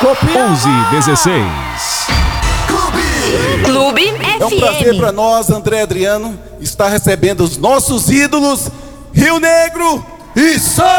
11:16. Clube FM. É um prazer para nós, André Adriano, estar recebendo os nossos ídolos, Rio Negro e São